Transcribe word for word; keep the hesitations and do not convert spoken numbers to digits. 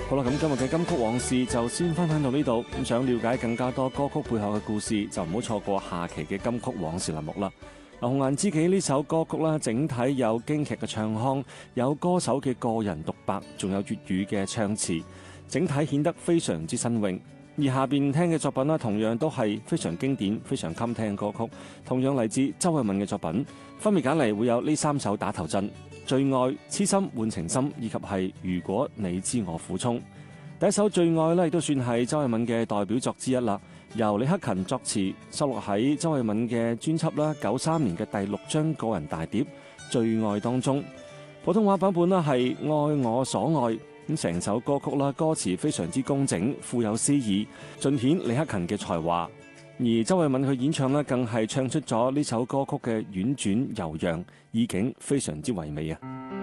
好啦，咁今日嘅金曲往事就先分享到呢度。咁想了解更加多歌曲背後嘅故事，就唔好錯過下期嘅金曲往事欄目啦。嗱，紅顏知己呢首歌曲啦，整體有京劇嘅唱腔，有歌手嘅個人獨白，仲有粵語嘅唱詞，整體顯得非常之新穎。而下邊聽嘅作品啦，同樣都係非常經典、非常襟聽嘅歌曲，同樣嚟自周慧敏嘅作品，分別揀嚟會有呢三首打頭陣。最愛、痴心換情深，以及係如果你知我苦衷。第一首最愛呢，亦都算係周慧敏嘅代表作之一啦。由李克勤作詞，收錄喺周慧敏嘅專輯啦，九三年嘅第六張個人大碟《最愛》當中。普通話版本呢係愛我所愛，咁成首歌曲啦，歌詞非常之工整，富有詩意，盡顯李克勤嘅才華。而周慧敏佢演唱呢，更係唱出咗呢首歌曲嘅婉轉悠揚，意境非常之唯美啊！